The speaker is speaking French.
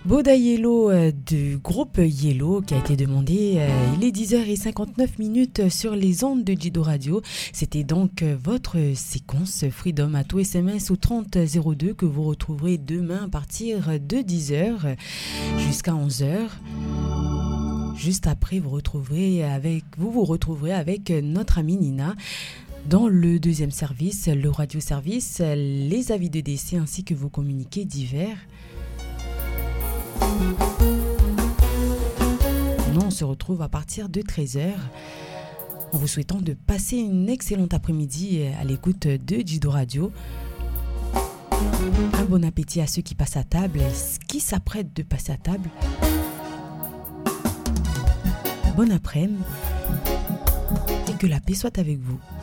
Boda Yellow du groupe Yellow qui a été demandé. Il est 10h59 sur les ondes de Jido Radio. C'était donc votre séquence Freedom à tout SMS au 3002 que vous retrouverez demain à partir de 10h jusqu'à 11h. Juste après, vous vous retrouverez avec notre amie Nina dans le deuxième service, le radio service, les avis de décès ainsi que vos communiqués divers. Nous, on se retrouve à partir de 13h en vous souhaitant de passer une excellente après-midi à l'écoute de Jido Radio. Un bon appétit à ceux qui passent à table, qui s'apprêtent de passer à table. Bon après-midi et que la paix soit avec vous.